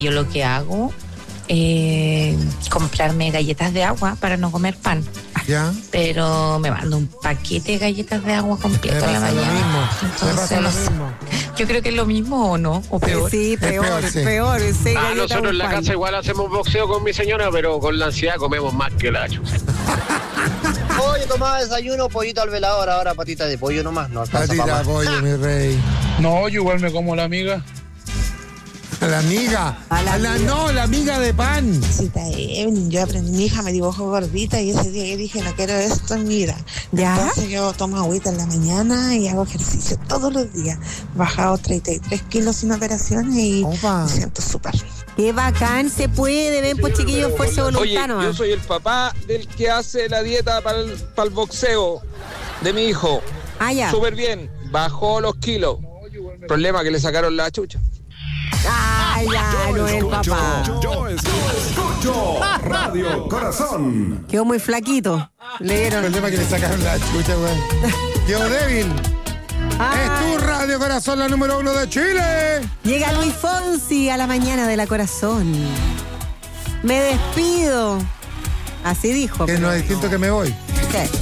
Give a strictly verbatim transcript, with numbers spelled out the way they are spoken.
Yo lo que hago es comprarme galletas de agua para no comer pan. ¿Ya? Pero me mando un paquete de galletas de agua completo en la mañana. Lo mismo. Entonces, me pasa no lo sé. mismo. Yo creo que es lo mismo o no, o peor. Sí, peor, peor, sí. peor. Sí, Ah, galleta nosotros en la bucal. casa igual hacemos boxeo con mi señora, pero con la ansiedad comemos más que la chucha. Oye, tomaba desayuno, pollito al velador, ahora patita de pollo nomás, no alcanza Patita para de más. pollo, mi rey. No, yo igual me como la amiga. A la amiga. A la A la, amiga. no, la amiga de pan. Cita Evelyn, yo aprendí, mi hija me dibujó gordita y ese día yo dije, no quiero esto en mi vida. ¿Ya? Entonces yo tomo agüita en la mañana y hago ejercicio todos los días. He bajado treinta y tres kilos sin operaciones y Opa. me siento súper. Qué bacán se puede, ven pues chiquillos, fuerza de Oye, voluntad yo nomás. soy el papá del que hace la dieta para el, para el boxeo de mi hijo. Ah, ya. Súper bien, bajó los kilos. Problema que le sacaron la chucha. Ah, ya, no es el papá. Yo, yo escucho Radio Corazón. Quedó muy flaquito. Le El dieron. problema es que le sacaron la chucha, güey. Quedó débil. Ah, Es tu Radio Corazón, la número uno de Chile. llega Luis Fonsi a la mañana de la Corazón. Me despido. Así dijo. Que pero- no es distinto que me voy. Sí.